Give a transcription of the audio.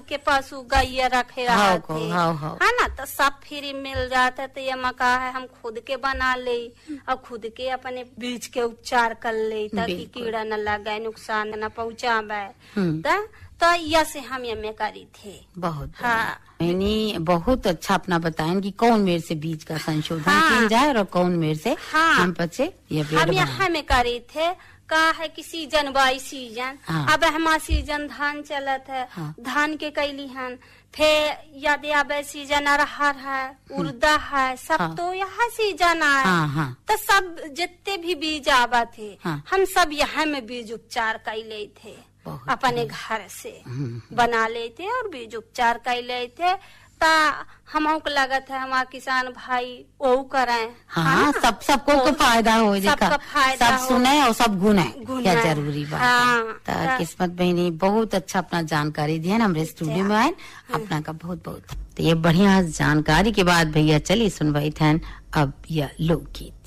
के पशु गैया रखे रहते है ना, तो सब फ्री मिल जाता है। तो ये मका है हम खुद के बना ले और खुद के अपने बीज के उपचार कर ले ताकि कीड़ा न लगे, नुकसान न पहुँचावे। तो यह से हम ये में करी थे। बहुत मैंने बहुत अच्छा अपना बताएं कि कौन मेरे से बीज का संशोधन किया जाए और कौन मेरे से हम बच्चे हम यहाँ में करी थे। का है कि सीजन बाई सीजन, अब हमारा सीजन धान चलत है, धान के कैली हन, फिर यदि अब सीजन अरहर है, उर्दा है, सब तो यहाँ सीजन आए। तो सब जितने भी बीज आवा थे हम सब यहाँ में बीज उपचार कर ले थे, अपने घर से बना लेते और बीज उपचार कर लेते। ता हमको को लगत है हमारे किसान भाई वो करें। सबको को फायदा हो, सब सुने और सब गुने क्या जरूरी बात है। किस्मत बहनी बहुत अच्छा अपना जानकारी दिया, हमारे स्टूडियो में आए, अपना का बहुत बहुत। तो ये बढ़िया जानकारी के बाद भैया चलिए सुनवाई थे अब यह लोकगीत।